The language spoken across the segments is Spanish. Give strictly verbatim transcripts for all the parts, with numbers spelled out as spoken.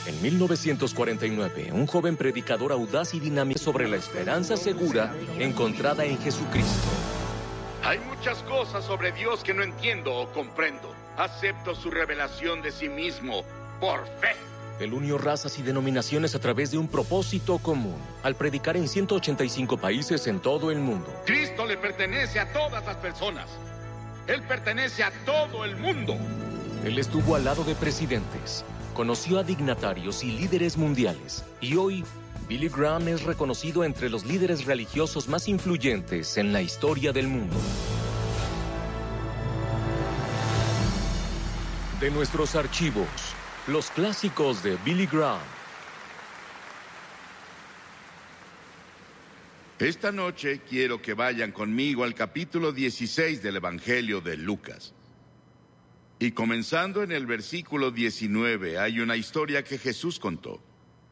En mil novecientos cuarenta y nueve, un joven predicador audaz y dinámico sobre la esperanza segura encontrada en Jesucristo. Hay muchas cosas sobre Dios que no entiendo o comprendo. Acepto su revelación de sí mismo por fe. Él unió razas y denominaciones a través de un propósito común, al predicar en ciento ochenta y cinco países en todo el mundo. Cristo le pertenece a todas las personas. Él pertenece a todo el mundo. Él estuvo al lado de presidentes, conoció a dignatarios y líderes mundiales, y hoy Billy Graham es reconocido entre los líderes religiosos más influyentes en la historia del mundo. De nuestros archivos, los clásicos de Billy Graham. Esta noche quiero que vayan conmigo al capítulo dieciséis del Evangelio de Lucas. Y comenzando en el versículo diecinueve, hay una historia que Jesús contó.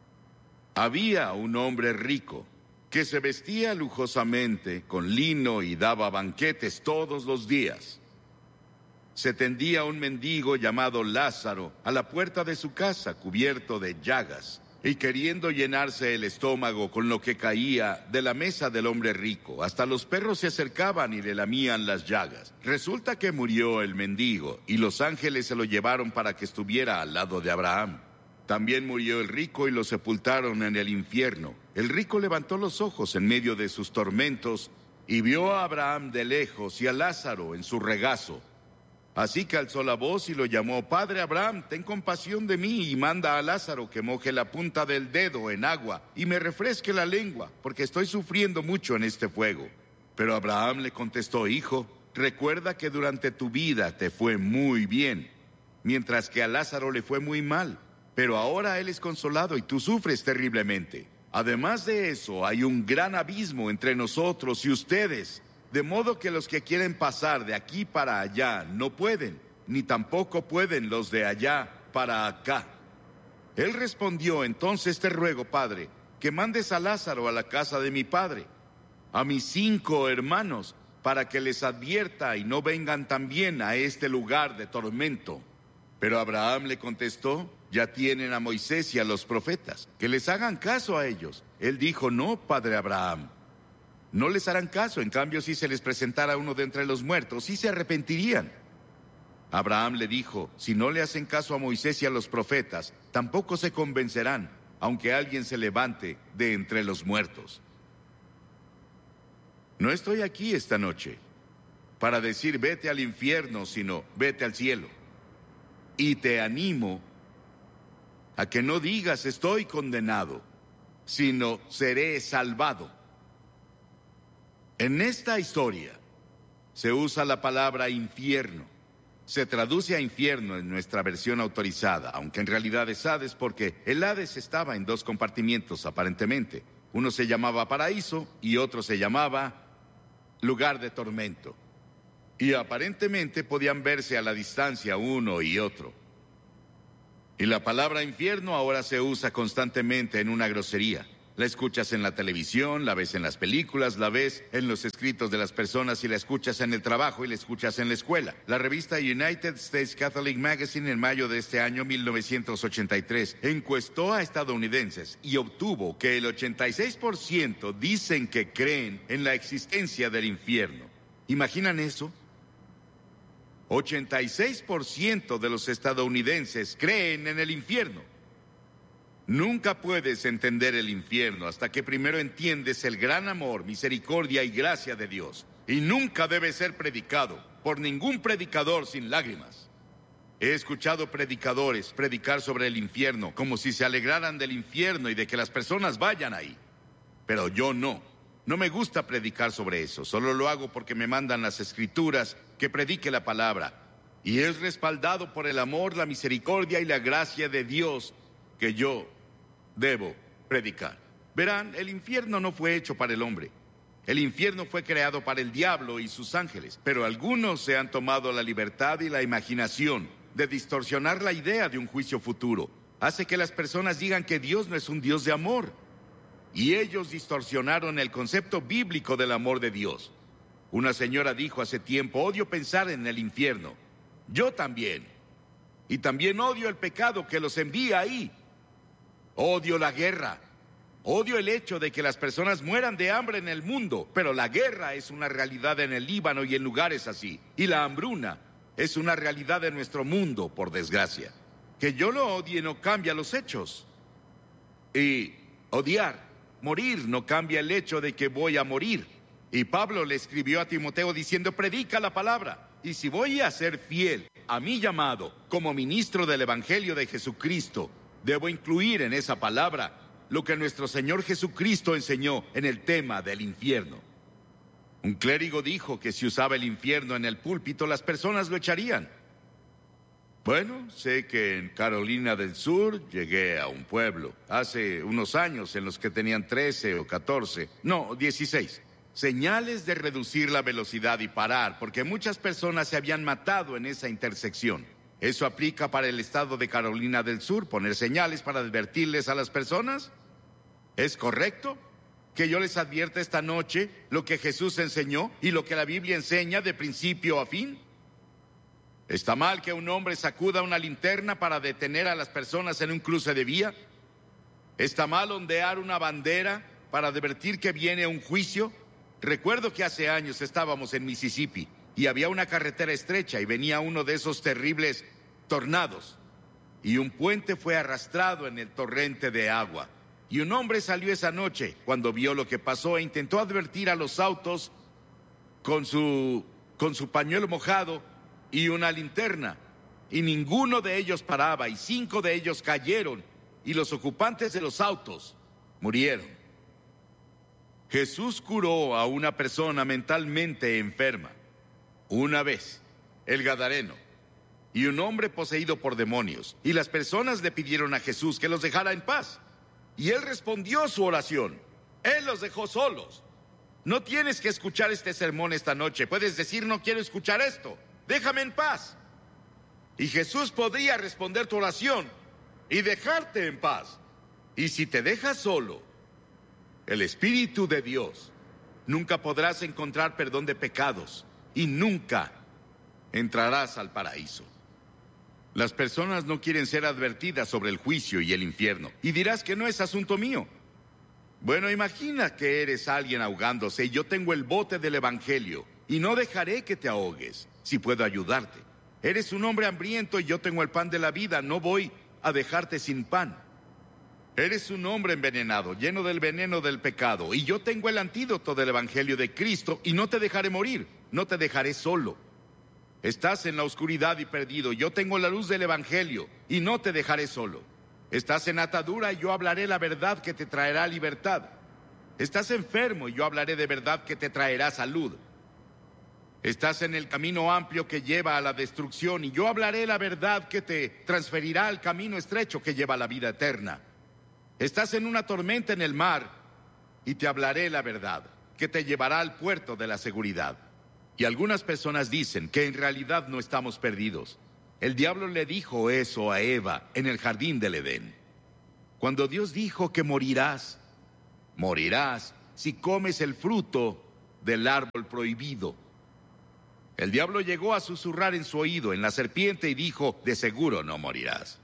Había un hombre rico que se vestía lujosamente con lino y daba banquetes todos los días. Se tendía un mendigo llamado Lázaro a la puerta de su casa, cubierto de llagas, y queriendo llenarse el estómago con lo que caía de la mesa del hombre rico, hasta los perros se acercaban y le lamían las llagas. Resulta que murió el mendigo, y los ángeles se lo llevaron para que estuviera al lado de Abraham. También murió el rico y lo sepultaron en el infierno. El rico levantó los ojos en medio de sus tormentos y vio a Abraham de lejos y a Lázaro en su regazo. Así que alzó la voz y lo llamó: Padre Abraham, ten compasión de mí y manda a Lázaro que moje la punta del dedo en agua y me refresque la lengua, porque estoy sufriendo mucho en este fuego. Pero Abraham le contestó: Hijo, recuerda que durante tu vida te fue muy bien, mientras que a Lázaro le fue muy mal. Pero ahora él es consolado y tú sufres terriblemente. Además de eso, hay un gran abismo entre nosotros y ustedes, de modo que los que quieren pasar de aquí para allá no pueden, ni tampoco pueden los de allá para acá. Él respondió: Entonces te ruego, Padre, que mandes a Lázaro a la casa de mi padre, a mis cinco hermanos, para que les advierta y no vengan también a este lugar de tormento. Pero Abraham le contestó: Ya tienen a Moisés y a los profetas, que les hagan caso a ellos. Él dijo: No, Padre Abraham, no les harán caso. En cambio, si se les presentara uno de entre los muertos, sí se arrepentirían. Abraham le dijo: Si no le hacen caso a Moisés y a los profetas, tampoco se convencerán, aunque alguien se levante de entre los muertos. No estoy aquí esta noche para decir vete al infierno, sino vete al cielo. Y te animo a que no digas estoy condenado, sino seré salvado. En esta historia se usa la palabra infierno. Se traduce a infierno en nuestra versión autorizada, aunque en realidad es Hades, porque el Hades estaba en dos compartimientos aparentemente. Uno se llamaba paraíso y otro se llamaba lugar de tormento. Y aparentemente podían verse a la distancia uno y otro. Y la palabra infierno ahora se usa constantemente en una grosería. La escuchas en la televisión, la ves en las películas, la ves en los escritos de las personas y la escuchas en el trabajo y la escuchas en la escuela. La revista United States Catholic Magazine en mayo de este año mil novecientos ochenta y tres encuestó a estadounidenses y obtuvo que el ochenta y seis por ciento dicen que creen en la existencia del infierno. ¿Imaginan eso? ochenta y seis por ciento de los estadounidenses creen en el infierno. Nunca puedes entender el infierno hasta que primero entiendes el gran amor, misericordia y gracia de Dios. Y nunca debe ser predicado por ningún predicador sin lágrimas. He escuchado predicadores predicar sobre el infierno como si se alegraran del infierno y de que las personas vayan ahí. Pero yo no. No me gusta predicar sobre eso. Solo lo hago porque me mandan las escrituras que predique la palabra. Y es respaldado por el amor, la misericordia y la gracia de Dios que yo debo predicar. Verán, el infierno no fue hecho para el hombre. El infierno fue creado para el diablo y sus ángeles. Pero algunos se han tomado la libertad y la imaginación de distorsionar la idea de un juicio futuro. Hace que las personas digan que Dios no es un Dios de amor. Y ellos distorsionaron el concepto bíblico del amor de Dios. Una señora dijo hace tiempo: odio pensar en el infierno. Yo también. Y también odio el pecado que los envía ahí. Odio la guerra. Odio el hecho de que las personas mueran de hambre en el mundo, pero la guerra es una realidad en el Líbano y en lugares así. Y la hambruna es una realidad en nuestro mundo, por desgracia. Que yo lo odie no cambia los hechos. Y odiar, morir, no cambia el hecho de que voy a morir. Y Pablo le escribió a Timoteo diciendo, predica la palabra. Y si voy a ser fiel a mi llamado como ministro del Evangelio de Jesucristo, debo incluir en esa palabra lo que nuestro Señor Jesucristo enseñó en el tema del infierno. Un clérigo dijo que si usaba el infierno en el púlpito, las personas lo echarían. Bueno, sé que en Carolina del Sur llegué a un pueblo hace unos años en los que tenían trece o catorce, no, dieciséis, señales de reducir la velocidad y parar, porque muchas personas se habían matado en esa intersección. ¿Eso aplica para el estado de Carolina del Sur, poner señales para advertirles a las personas? ¿Es correcto que yo les advierta esta noche lo que Jesús enseñó y lo que la Biblia enseña de principio a fin? ¿Está mal que un hombre sacuda una linterna para detener a las personas en un cruce de vía? ¿Está mal ondear una bandera para advertir que viene un juicio? Recuerdo que hace años estábamos en Mississippi y había una carretera estrecha y venía uno de esos terribles tornados. Y un puente fue arrastrado en el torrente de agua. Y un hombre salió esa noche cuando vio lo que pasó e intentó advertir a los autos con su, con su pañuelo mojado y una linterna. Y ninguno de ellos paraba y cinco de ellos cayeron y los ocupantes de los autos murieron. Jesús curó a una persona mentalmente enferma. Una vez, el Gadareno, y un hombre poseído por demonios, y las personas le pidieron a Jesús que los dejara en paz. Y él respondió su oración. Él los dejó solos. No tienes que escuchar este sermón esta noche. Puedes decir, no quiero escuchar esto. Déjame en paz. Y Jesús podría responder tu oración y dejarte en paz. Y si te dejas solo, el Espíritu de Dios, nunca podrás encontrar perdón de pecados. Y nunca entrarás al paraíso. Las personas no quieren ser advertidas sobre el juicio y el infierno. Y dirás que no es asunto mío. Bueno, imagina que eres alguien ahogándose y yo tengo el bote del Evangelio. Y no dejaré que te ahogues, si puedo ayudarte. Eres un hombre hambriento y yo tengo el pan de la vida. No voy a dejarte sin pan. Eres un hombre envenenado, lleno del veneno del pecado. Y yo tengo el antídoto del Evangelio de Cristo y no te dejaré morir. No te dejaré solo. Estás en la oscuridad y perdido. Yo tengo la luz del Evangelio y no te dejaré solo. Estás en atadura y yo hablaré la verdad que te traerá libertad. Estás enfermo y yo hablaré de verdad que te traerá salud. Estás en el camino amplio que lleva a la destrucción y yo hablaré la verdad que te transferirá al camino estrecho que lleva a la vida eterna. Estás en una tormenta en el mar y te hablaré la verdad que te llevará al puerto de la seguridad. Y algunas personas dicen que en realidad no estamos perdidos. El diablo le dijo eso a Eva en el jardín del Edén. Cuando Dios dijo que morirás, morirás si comes el fruto del árbol prohibido. El diablo llegó a susurrar en su oído en la serpiente y dijo, de seguro no morirás.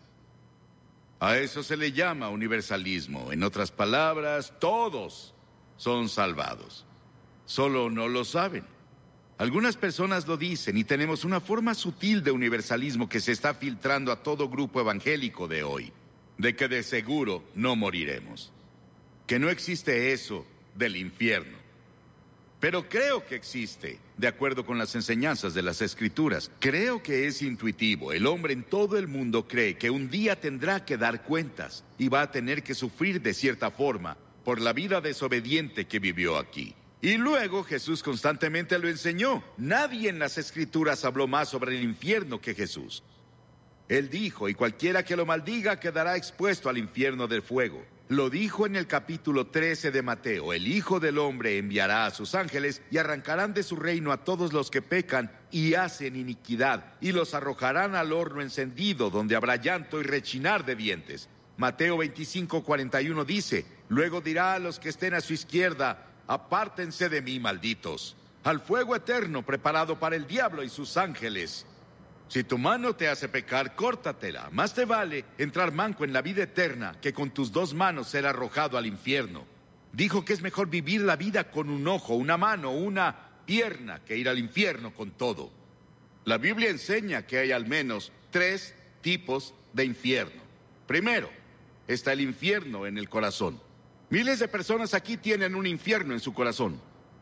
A eso se le llama universalismo. En otras palabras, todos son salvados. Solo no lo saben. Algunas personas lo dicen y tenemos una forma sutil de universalismo que se está filtrando a todo grupo evangélico de hoy, de que de seguro no moriremos, que no existe eso del infierno. Pero creo que existe, de acuerdo con las enseñanzas de las Escrituras. Creo que es intuitivo. El hombre en todo el mundo cree que un día tendrá que dar cuentas y va a tener que sufrir de cierta forma por la vida desobediente que vivió aquí. Y luego Jesús constantemente lo enseñó. Nadie en las Escrituras habló más sobre el infierno que Jesús. Él dijo, y cualquiera que lo maldiga quedará expuesto al infierno del fuego. Lo dijo en el capítulo trece de Mateo. El Hijo del Hombre enviará a sus ángeles y arrancarán de su reino a todos los que pecan y hacen iniquidad, y los arrojarán al horno encendido, donde habrá llanto y rechinar de dientes. Mateo veinticinco, cuarenta y uno dice, luego dirá a los que estén a su izquierda, apártense de mí, malditos, al fuego eterno preparado para el diablo y sus ángeles. Si tu mano te hace pecar, córtatela. Más te vale entrar manco en la vida eterna que con tus dos manos ser arrojado al infierno. Dijo que es mejor vivir la vida con un ojo, una mano, una pierna, que ir al infierno con todo. La Biblia enseña que hay al menos tres tipos de infierno. Primero, está el infierno en el corazón. Miles de personas aquí tienen un infierno en su corazón.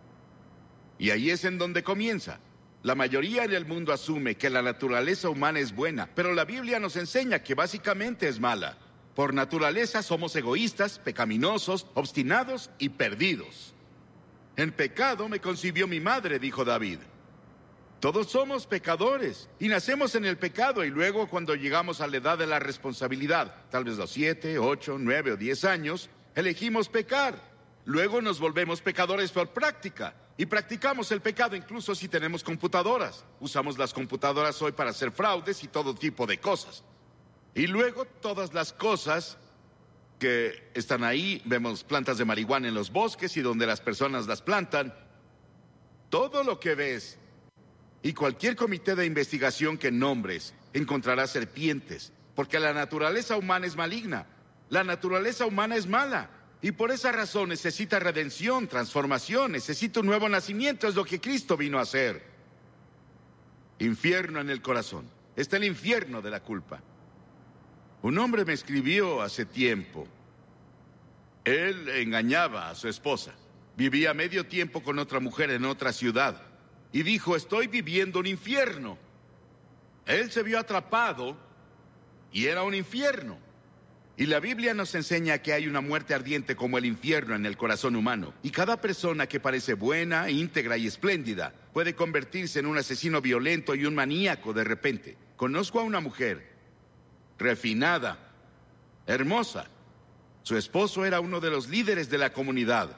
Y ahí es en donde comienza. La mayoría en el mundo asume que la naturaleza humana es buena, pero la Biblia nos enseña que básicamente es mala. Por naturaleza somos egoístas, pecaminosos, obstinados y perdidos. En pecado me concibió mi madre, dijo David. Todos somos pecadores y nacemos en el pecado y luego cuando llegamos a la edad de la responsabilidad, tal vez los siete, ocho, nueve o diez años, elegimos pecar. Luego nos volvemos pecadores por práctica. Y practicamos el pecado incluso si tenemos computadoras. Usamos las computadoras hoy para hacer fraudes y todo tipo de cosas. Y luego todas las cosas que están ahí, vemos plantas de marihuana en los bosques y donde las personas las plantan. Todo lo que ves y cualquier comité de investigación que nombres encontrará serpientes, porque la naturaleza humana es maligna. La naturaleza humana es mala. Y por esa razón necesita redención, transformación, necesita un nuevo nacimiento, es lo que Cristo vino a hacer. Infierno en el corazón. Está el infierno de la culpa. Un hombre me escribió hace tiempo. Él engañaba a su esposa. Vivía medio tiempo con otra mujer en otra ciudad. Y dijo, estoy viviendo un infierno. Él se vio atrapado y era un infierno. Y la Biblia nos enseña que hay una muerte ardiente como el infierno en el corazón humano. Y cada persona que parece buena, íntegra y espléndida puede convertirse en un asesino violento y un maníaco de repente. Conozco a una mujer refinada, hermosa. Su esposo era uno de los líderes de la comunidad.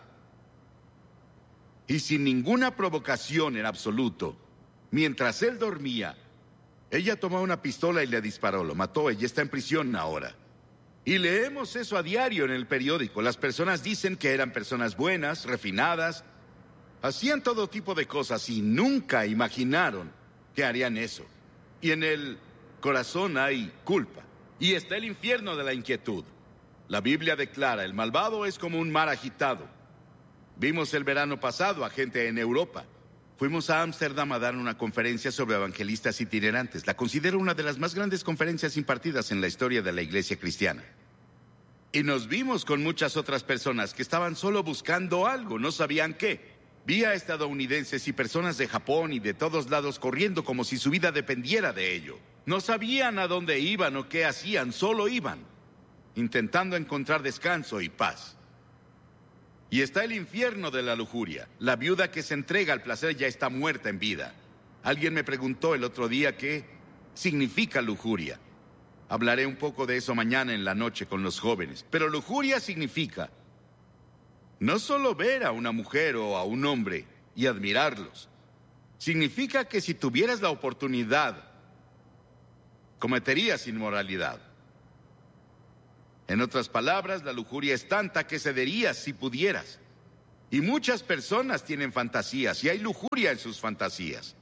Y sin ninguna provocación en absoluto, mientras él dormía, ella tomó una pistola y le disparó, lo mató. Ella está en prisión ahora. Y leemos eso a diario en el periódico. Las personas dicen que eran personas buenas, refinadas, hacían todo tipo de cosas y nunca imaginaron que harían eso. Y en el corazón hay culpa. Y está el infierno de la inquietud. La Biblia declara, el malvado es como un mar agitado. Vimos el verano pasado a gente en Europa. Fuimos a Ámsterdam a dar una conferencia sobre evangelistas itinerantes. La considero una de las más grandes conferencias impartidas en la historia de la iglesia cristiana. Y nos vimos con muchas otras personas que estaban solo buscando algo, no sabían qué. Vi a estadounidenses y personas de Japón y de todos lados corriendo como si su vida dependiera de ello. No sabían a dónde iban o qué hacían, solo iban, intentando encontrar descanso y paz. Y está el infierno de la lujuria. La viuda que se entrega al placer ya está muerta en vida. Alguien me preguntó el otro día qué significa lujuria. Hablaré un poco de eso mañana en la noche con los jóvenes. Pero lujuria significa no solo ver a una mujer o a un hombre y admirarlos. Significa que si tuvieras la oportunidad, cometerías inmoralidad. En otras palabras, la lujuria es tanta que cederías si pudieras. Y muchas personas tienen fantasías y hay lujuria en sus fantasías.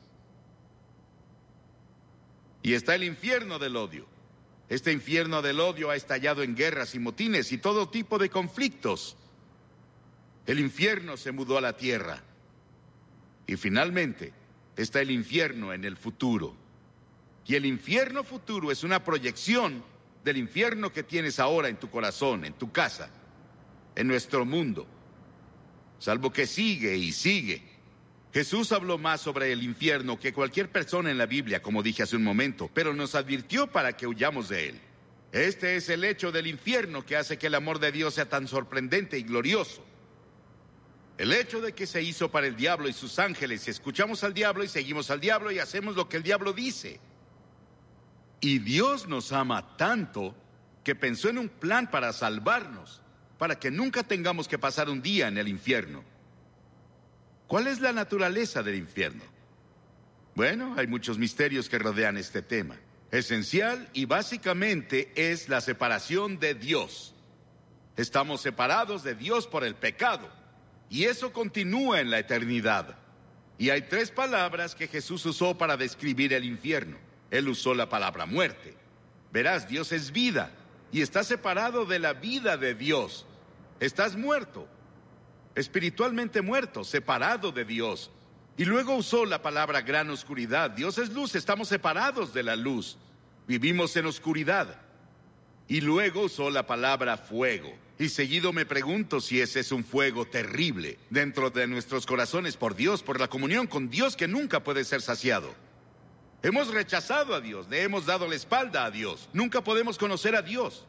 Y está el infierno del odio. Este infierno del odio ha estallado en guerras y motines y todo tipo de conflictos. El infierno se mudó a la tierra. Y finalmente está el infierno en el futuro. Y el infierno futuro es una proyección del infierno que tienes ahora en tu corazón, en tu casa, en nuestro mundo. Salvo que sigue y sigue. Jesús habló más sobre el infierno que cualquier persona en la Biblia, como dije hace un momento, pero nos advirtió para que huyamos de él. Este es el hecho del infierno que hace que el amor de Dios sea tan sorprendente y glorioso. El hecho de que se hizo para el diablo y sus ángeles, y escuchamos al diablo y seguimos al diablo y hacemos lo que el diablo dice. Y Dios nos ama tanto que pensó en un plan para salvarnos, para que nunca tengamos que pasar un día en el infierno. ¿Cuál es la naturaleza del infierno? Bueno, hay muchos misterios que rodean este tema. Esencial y básicamente es la separación de Dios. Estamos separados de Dios por el pecado, y eso continúa en la eternidad. Y hay tres palabras que Jesús usó para describir el infierno. Él usó la palabra muerte. Verás, Dios es vida y estás separado de la vida de Dios. Estás muerto, espiritualmente muerto, separado de Dios. Y luego usó la palabra gran oscuridad. Dios es luz, estamos separados de la luz. Vivimos en oscuridad. Y luego usó la palabra fuego. Y seguido me pregunto si ese es un fuego terrible dentro de nuestros corazones por Dios, por la comunión con Dios que nunca puede ser saciado. Hemos rechazado a Dios, le hemos dado la espalda a Dios. Nunca podemos conocer a Dios.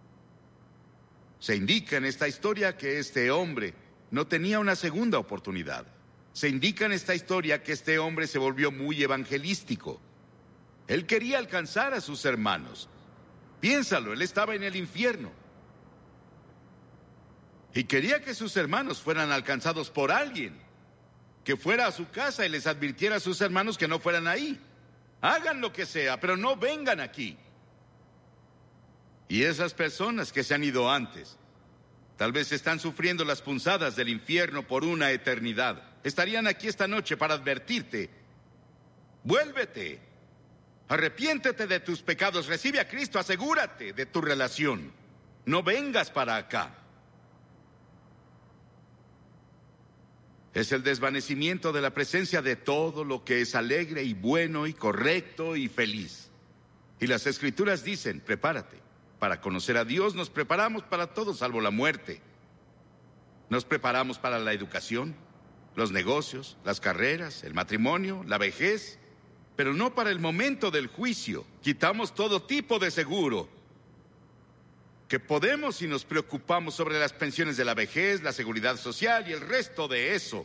Se indica en esta historia que este hombre no tenía una segunda oportunidad. Se indica en esta historia que este hombre se volvió muy evangelístico. Él quería alcanzar a sus hermanos. Piénsalo, él estaba en el infierno. Y quería que sus hermanos fueran alcanzados por alguien. Que fuera a su casa y les advirtiera a sus hermanos que no fueran ahí. Hagan lo que sea, pero no vengan aquí. Y esas personas que se han ido antes, tal vez están sufriendo las punzadas del infierno por una eternidad. Estarían aquí esta noche para advertirte. Vuélvete. Arrepiéntete de tus pecados. Recibe a Cristo. Asegúrate de tu relación. No vengas para acá. Es el desvanecimiento de la presencia de todo lo que es alegre y bueno y correcto y feliz. Y las Escrituras dicen, prepárate. Para conocer a Dios nos preparamos para todo salvo la muerte. Nos preparamos para la educación, los negocios, las carreras, el matrimonio, la vejez, pero no para el momento del juicio. Quitamos todo tipo de seguro que podemos si nos preocupamos sobre las pensiones de la vejez, la seguridad social y el resto de eso.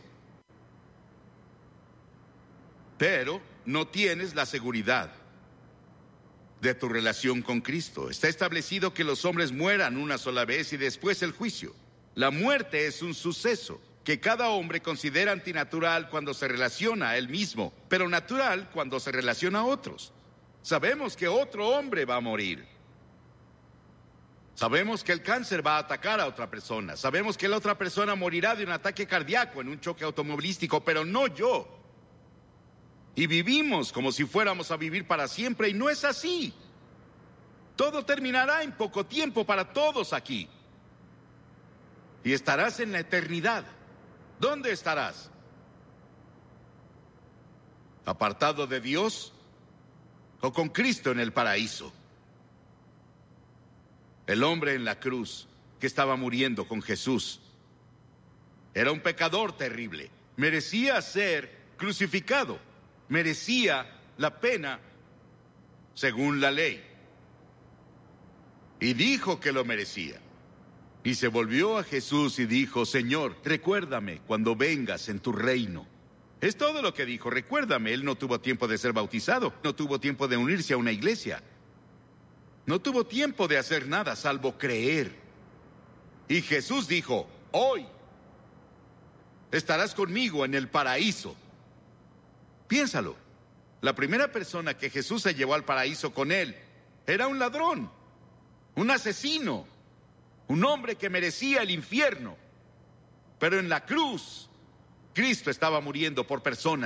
Pero no tienes la seguridad de tu relación con Cristo. Está establecido que los hombres mueran una sola vez y después el juicio. La muerte es un suceso que cada hombre considera antinatural cuando se relaciona a él mismo, pero natural cuando se relaciona a otros. Sabemos que otro hombre va a morir. Sabemos que el cáncer va a atacar a otra persona. Sabemos que la otra persona morirá de un ataque cardíaco en un choque automovilístico, pero no yo. Y vivimos como si fuéramos a vivir para siempre, y no es así. Todo terminará en poco tiempo para todos aquí. Y estarás en la eternidad. ¿Dónde estarás? ¿Apartado de Dios o con Cristo en el paraíso? El hombre en la cruz que estaba muriendo con Jesús era un pecador terrible. Merecía ser crucificado. Merecía la pena según la ley. Y dijo que lo merecía. Y se volvió a Jesús y dijo, Señor, recuérdame cuando vengas en tu reino. Es todo lo que dijo, recuérdame. Él no tuvo tiempo de ser bautizado, no tuvo tiempo de unirse a una iglesia. No tuvo tiempo de hacer nada salvo creer. Y Jesús dijo, hoy estarás conmigo en el paraíso. Piénsalo. La primera persona que Jesús se llevó al paraíso con él era un ladrón, un asesino, un hombre que merecía el infierno. Pero en la cruz, Cristo estaba muriendo por personas